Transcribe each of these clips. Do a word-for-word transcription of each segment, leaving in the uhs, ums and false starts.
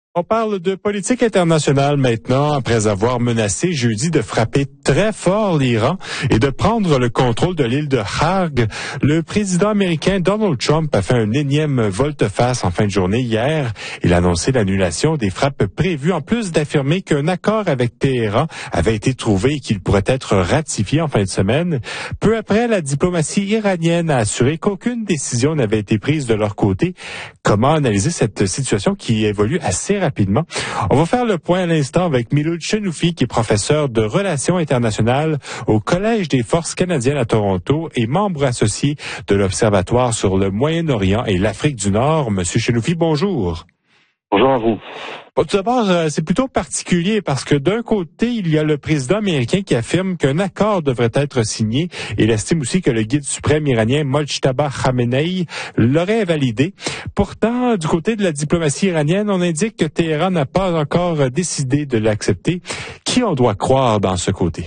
On parle de politique internationale maintenant, après avoir menacé jeudi de frapper très fort l'Iran et de prendre le contrôle de l'île de Kharg. Le président américain Donald Trump a fait un énième volte-face en fin de journée hier. Il a annoncé l'annulation des frappes prévues, en plus d'affirmer qu'un accord avec Téhéran avait été trouvé et qu'il pourrait être ratifié en fin de semaine. Peu après, la diplomatie iranienne a assuré qu'aucune décision n'avait été prise de leur côté. Comment analyser cette situation qui évolue assez rapidement? On va faire le point à l'instant avec Miloud Chenoufi, qui est professeur de relations internationales au Collège des forces canadiennes à Toronto et membre associé de l'Observatoire sur le Moyen-Orient et l'Afrique du Nord. Monsieur Chenoufi, bonjour. Bonjour à vous. Bon, tout d'abord, c'est plutôt particulier parce que d'un côté, il y a le président américain qui affirme qu'un accord devrait être signé et il estime aussi que le guide suprême iranien Mojtaba Khamenei l'aurait validé. Pourtant, du côté de la diplomatie iranienne, on indique que Téhéran n'a pas encore décidé de l'accepter. Qui on doit croire dans ce côté?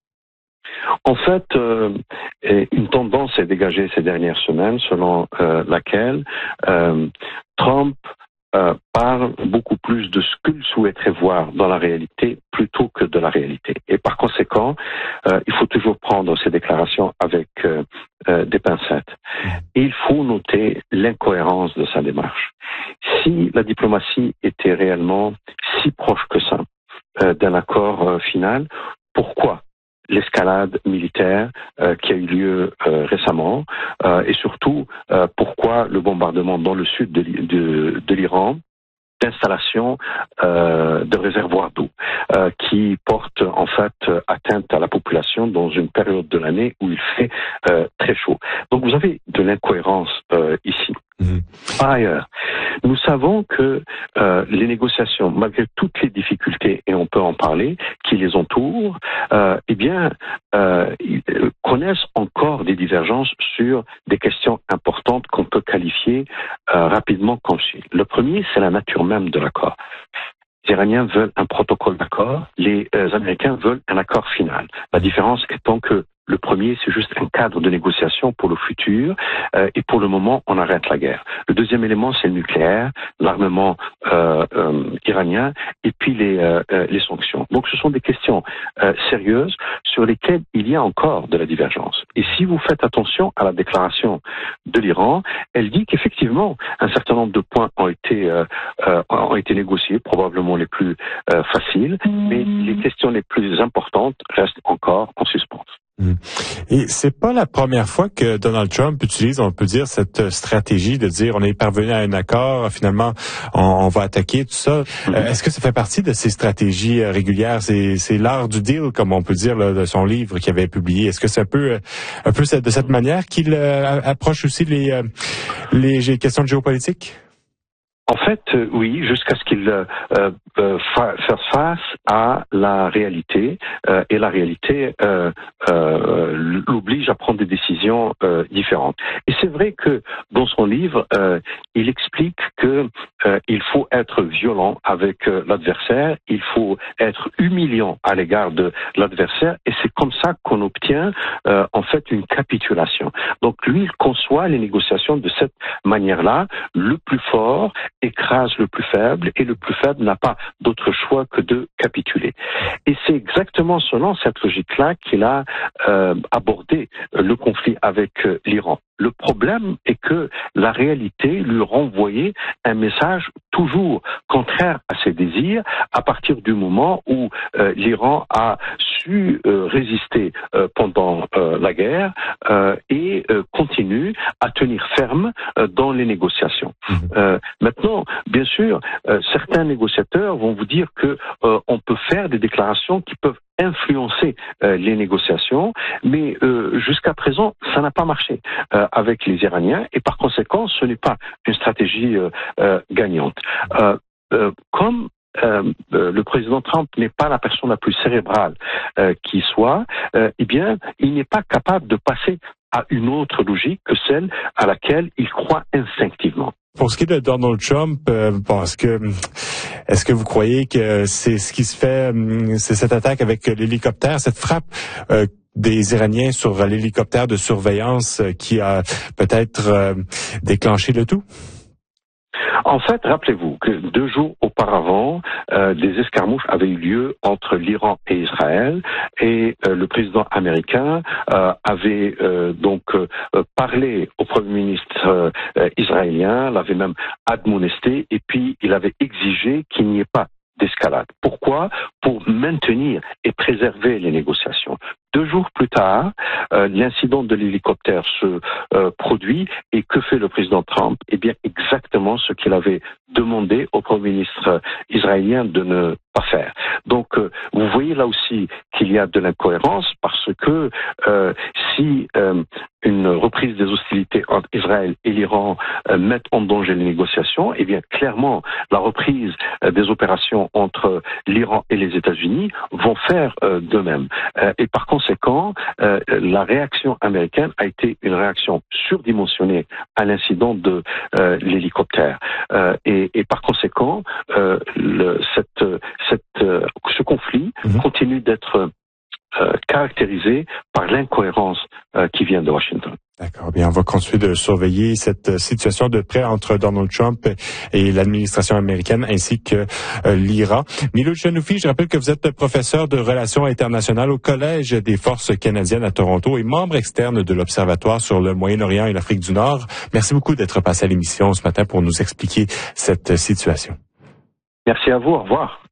En fait, euh, une tendance est dégagée ces dernières semaines selon euh, laquelle euh, Trump Euh, parle beaucoup plus de ce qu'il souhaiterait voir dans la réalité plutôt que de la réalité. Et par conséquent, euh, il faut toujours prendre ces déclarations avec euh, euh, des pincettes. Et il faut noter l'incohérence de sa démarche. Si la diplomatie était réellement si proche que ça euh, d'un accord euh, final, pourquoi l'escalade militaire euh, qui a eu lieu euh, récemment euh, et surtout euh, pourquoi le bombardement dans le sud de, de, de l'Iran d'installations euh, de réservoirs d'eau euh, qui portent en fait atteinte à la population dans une période de l'année où il fait euh, très chaud. Donc vous avez de l'incohérence euh, ici. Mmh. Par ailleurs, nous savons que euh, les négociations, malgré toutes les difficultés, et on peut en parler, qui les entourent, euh, eh bien, euh, ils connaissent encore des divergences sur des questions importantes qu'on peut qualifier euh, rapidement comme suit. Le premier, c'est la nature même de l'accord. Les Iraniens veulent un protocole d'accord, les euh, Américains veulent un accord final. La différence étant que le premier, c'est juste un cadre de négociation pour le futur euh, et pour le moment, on arrête la guerre. Le deuxième élément, c'est le nucléaire, l'armement euh, euh, iranien et puis les, euh, les sanctions. Donc, ce sont des questions euh, sérieuses sur lesquelles il y a encore de la divergence. Et si vous faites attention à la déclaration de l'Iran, elle dit qu'effectivement, un certain nombre de points ont été euh, euh, ont été négociés, probablement les plus euh, faciles, mais les questions les plus importantes restent encore en suspens. Et c'est pas la première fois que Donald Trump utilise, on peut dire, cette stratégie de dire on est parvenu à un accord, finalement on, on va attaquer tout ça. Mm-hmm. Euh, est-ce que ça fait partie de ses stratégies euh, régulières? C'est, c'est l'art du deal, comme on peut dire, là, de son livre qu'il avait publié. Est-ce que c'est un peu, un peu de cette manière qu'il euh, approche aussi les, euh, les questions de géopolitique? En fait, euh, oui, jusqu'à ce qu'il euh, euh, fa- fasse face à la réalité, euh, et la réalité euh, euh, l'oblige à prendre des décisions euh, différentes. Et c'est vrai que dans son livre, euh, il explique que euh, il faut être violent avec euh, l'adversaire, il faut être humiliant à l'égard de l'adversaire, et c'est comme ça qu'on obtient euh, en fait une capitulation. Donc lui, il conçoit les négociations de cette manière-là, le plus fort écrase le plus faible et le plus faible n'a pas d'autre choix que de capituler. Et c'est exactement selon cette logique-là qu'il a euh, abordé le conflit avec euh, l'Iran. Le problème est que la réalité lui renvoyait un message toujours contraire à ses désirs à partir du moment où euh, l'Iran a su euh, résister euh, pendant euh, la guerre euh, et euh, continue à tenir ferme euh, dans les négociations. Mmh. Euh, maintenant, bien sûr, euh, certains négociateurs vont vous dire que euh, on peut faire des déclarations qui peuvent influencer euh, les négociations, mais euh, jusqu'à présent, ça n'a pas marché euh, avec les Iraniens et par conséquent, ce n'est pas une stratégie euh, euh, gagnante. Euh, euh, comme Euh, euh, le président Trump n'est pas la personne la plus cérébrale euh, qui soit, euh, eh bien, il n'est pas capable de passer à une autre logique que celle à laquelle il croit instinctivement. Pour ce qui est de Donald Trump, euh, bon, est-ce que est-ce que vous croyez que c'est ce qui se fait, c'est cette attaque avec l'hélicoptère, cette frappe euh, des Iraniens sur l'hélicoptère de surveillance euh, qui a peut-être euh, déclenché le tout? En fait, rappelez-vous que deux jours auparavant, euh, des escarmouches avaient eu lieu entre l'Iran et Israël, et euh, le président américain euh, avait euh, donc euh, parlé au Premier ministre euh, israélien, l'avait même admonesté, et puis il avait exigé qu'il n'y ait pas d'escalade. Pourquoi? Pour maintenir et préserver les négociations. Deux jours plus tard, euh, l'incident de l'hélicoptère se euh, produit, et que fait le président Trump? Eh bien, exactement ce qu'il avait demandé au Premier ministre israélien de ne pas faire. Donc, euh, vous voyez là aussi qu'il y a de l'incohérence, parce que euh, si euh, une reprise des hostilités entre Israël et l'Iran euh, met en danger les négociations, eh bien, clairement, la reprise euh, des opérations entre l'Iran et les États-Unis vont faire euh, de même. Euh, et par conséquent, euh, la réaction américaine a été une réaction surdimensionnée à l'incident de euh, l'hélicoptère. Euh, et, et par conséquent, euh, le, cette, cette, euh, ce conflit mmh. continue d'être euh, caractérisé par l'incohérence euh, qui vient de Washington. D'accord. Bien, on va continuer de surveiller cette situation de près entre Donald Trump et l'administration américaine ainsi que euh, l'Iran. Milou Janoufi, je rappelle que vous êtes professeur de relations internationales au Collège des forces canadiennes à Toronto et membre externe de l'Observatoire sur le Moyen-Orient et l'Afrique du Nord. Merci beaucoup d'être passé à l'émission ce matin pour nous expliquer cette situation. Merci à vous. Au revoir.